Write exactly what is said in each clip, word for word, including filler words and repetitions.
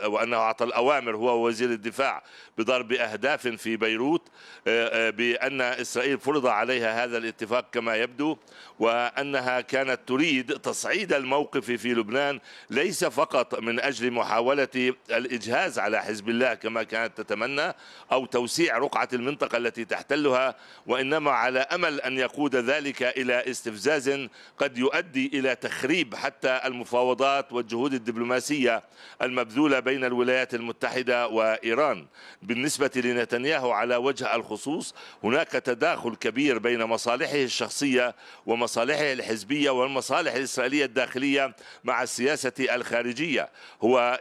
وأنه أعطى الأوامر هو وزير الدفاع بضرب أهداف في بيروت، بأن إسرائيل فرض عليها هذا الاتفاق كما يبدو، وأنها كانت تريد تصعيد الموقف في لبنان ليس فقط من أجل محاولة الإجهاز على حزب الله كما كانت تتمنى أو توسيع رقعة المنطقة التي تحتلها، وإنما على أمل أن يقود ذلك إلى استفزاز قد يؤدي إلى تخريب حتى المفاوضات والجهود الدبلوماسية المبذولة بين الولايات المتحدة وإيران. بالنسبة لنتنياهو على وجه الخصوص هناك تداخل كبير بين مصالحه الشخصية ومصالحه الحزبية والمصالح الإسرائيلية الداخلية مع السياسة الخارجية. هو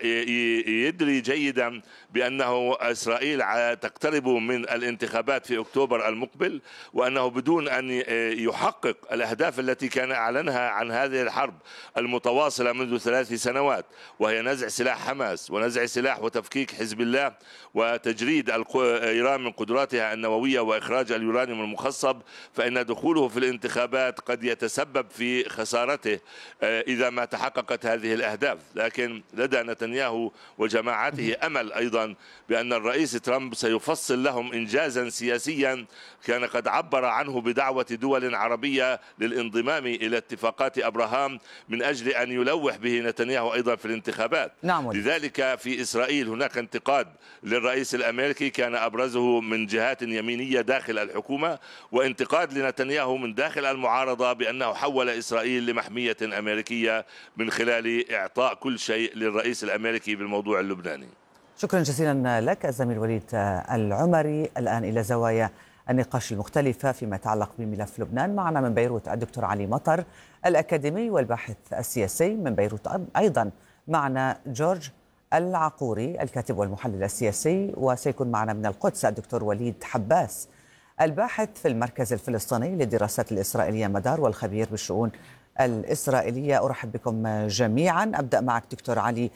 يدري جيدا بأنه إسرائيل تقترب من الانتخابات في أكتوبر المقبل، وأنه بدون أن يحقق الأهداف التي كان أعلنها عن هذه الحرب المتواصلة منذ ثلاث سنوات، وهي نزع سلاح حماس ونزع سلاح وتفكيك حزب الله وتجريد إيران من قدراتها النووية وإخراج اليورانيوم المخصب، فإن دخوله في الانتخابات قد يتسبب في خسارته إذا ما تحققت هذه الأهداف. لكن لدى نتنياهو وجماعته أمل أيضا بأن الرئيس ترامب سيفصل لهم إنجازا سياسيا كان قد عبر عنه بدعوة دول عربية للانضمام إلى اتفاقات أبراهام من أجل أن يلوح به نتنياهو أيضا في الانتخابات. نعم. لذلك في إسرائيل هناك انتقاد للرئيس الأمريكي كان أبرزه من جهات يمينية داخل الحكومة، وانتقاد لنتنياهو من داخل المعارضة بأنه حول إسرائيل لمحمية أمريكية من خلال إعطاء كل شيء للرئيس الأمريكي بالموضوع اللبناني. شكرا جزيلا لك الزميل وليد العمري. الآن إلى زوايا النقاش المختلفة فيما يتعلق بملف لبنان. معنا من بيروت الدكتور علي مطر الأكاديمي والباحث السياسي من بيروت. أيضا معنا جورج العقوري الكاتب والمحلل السياسي، وسيكون معنا من القدس الدكتور وليد حباس الباحث في المركز الفلسطيني للدراسات الإسرائيلية مدار والخبير بالشؤون الإسرائيلية. أرحب بكم جميعا. أبدأ معك دكتور علي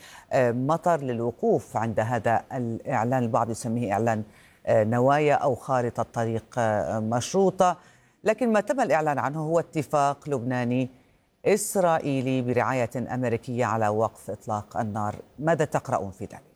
مطر للوقوف عند هذا الإعلان، البعض يسميه إعلان نوايا أو خارطة طريق مشروطة، لكن ما تم الإعلان عنه هو اتفاق لبناني إسرائيلي برعاية أمريكية على وقف إطلاق النار. ماذا تقرؤون في ذلك؟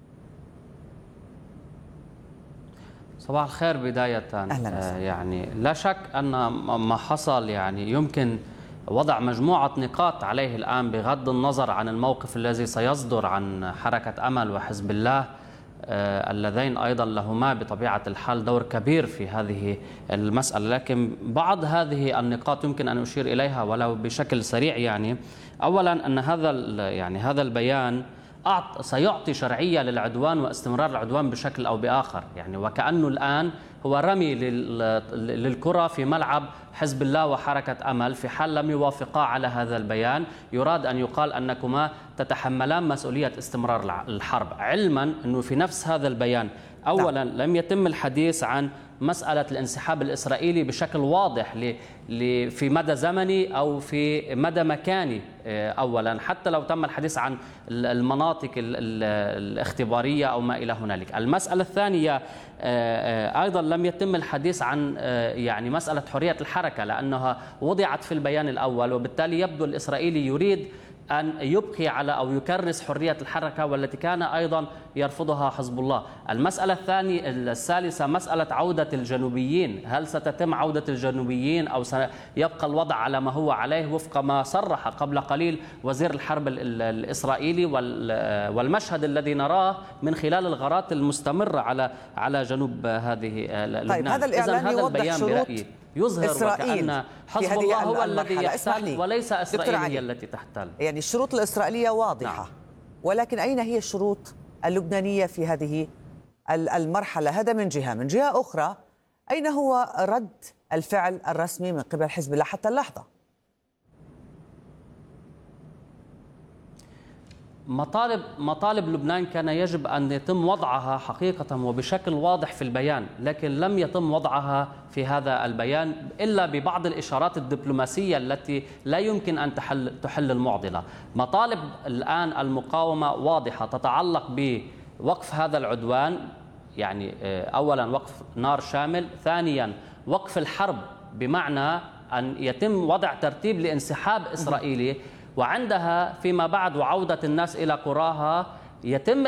صباح الخير بداية. أهلا. يعني لا شك أن ما حصل يعني يمكن وضع مجموعة نقاط عليه الآن بغض النظر عن الموقف الذي سيصدر عن حركة أمل وحزب الله اللذين أيضا لهما بطبيعة الحال دور كبير في هذه المسألة، لكن بعض هذه النقاط يمكن أن أشير إليها ولو بشكل سريع. يعني أولا أن هذا يعني هذا البيان سيعطي شرعية للعدوان واستمرار العدوان بشكل أو بآخر، يعني وكأنه الآن هو رمي للكرة في ملعب حزب الله وحركة أمل في حال لم يوافقا على هذا البيان. يراد أن يقال أنكما تتحملان مسؤولية استمرار الحرب، علما أنه في نفس هذا البيان أولا لم يتم الحديث عن مسألة الانسحاب الإسرائيلي بشكل واضح في مدى زمني أو في مدى مكاني. أولا حتى لو تم الحديث عن المناطق الاختبارية أو ما إلى هنالك. المسألة الثانية أيضا لم يتم الحديث عن يعني مسألة حرية الحركة، لأنها وضعت في البيان الأول، وبالتالي يبدو الإسرائيلي يريد أن يبقي على أو يكرس حرية الحركة والتي كان أيضا يرفضها حزب الله. المسألة الثانية الثالثة مسألة عودة الجنوبيين، هل ستتم عودة الجنوبيين أو سيبقى الوضع على ما هو عليه وفق ما صرح قبل قليل وزير الحرب الإسرائيلي، والمشهد الذي نراه من خلال الغارات المستمرة على على جنوب هذه لبنان. طيب هذا الإعلان هذا يوضح البيان شروط برأيي يظهر وكأن حزب الله هو الذي يحتل وليس إسرائيل هي التي تحتل. يعني الشروط الإسرائيلية واضحة. نعم. ولكن أين هي الشروط اللبنانية في هذه المرحلة؟ هذا من جهة. من جهة أخرى أين هو رد الفعل الرسمي من قبل حزب الله حتى اللحظة؟ مطالب مطالب لبنان كان يجب أن يتم وضعها حقيقة وبشكل واضح في البيان، لكن لم يتم وضعها في هذا البيان إلا ببعض الإشارات الدبلوماسية التي لا يمكن أن تحل تحل المعضلة. مطالب الآن المقاومة واضحة تتعلق بوقف هذا العدوان، يعني أولا وقف نار شامل، ثانيا وقف الحرب بمعنى أن يتم وضع ترتيب لانسحاب إسرائيلي، وعندها فيما بعد وعودة الناس إلى قراها يتم